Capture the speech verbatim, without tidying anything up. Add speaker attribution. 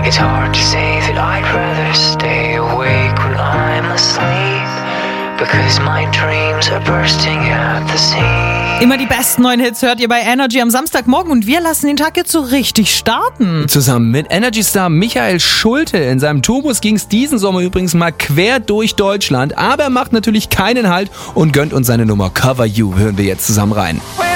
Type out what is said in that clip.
Speaker 1: It's hard to say that I'd rather stay awake when I'm asleep, because my dreams are bursting at the seams.
Speaker 2: Immer die besten neuen Hits hört ihr bei Energy am Samstagmorgen und wir lassen den Tag jetzt so richtig starten.
Speaker 3: Zusammen mit Energy-Star Michael Schulte. In seinem Tourbus ging es diesen Sommer übrigens mal quer durch Deutschland, aber er macht natürlich keinen Halt und gönnt uns seine Nummer Cover You. Hören wir jetzt zusammen rein.